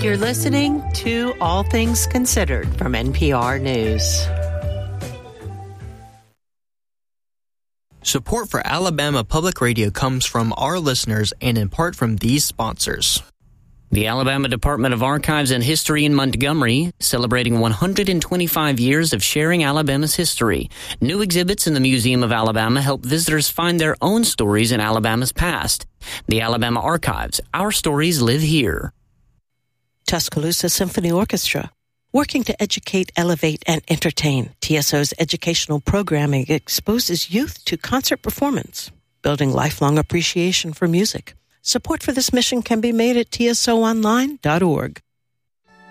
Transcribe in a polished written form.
You're listening to All Things Considered from NPR News. Support for Alabama Public Radio comes from our listeners and in part from these sponsors. The Alabama Department of Archives and History in Montgomery, celebrating 125 years of sharing Alabama's history. New exhibits in the Museum of Alabama help visitors find their own stories in Alabama's past. The Alabama Archives, our stories live here. Tuscaloosa Symphony Orchestra, working to educate, elevate, and entertain. TSO's educational programming exposes youth to concert performance, building lifelong appreciation for music. Support for this mission can be made at tsoonline.org.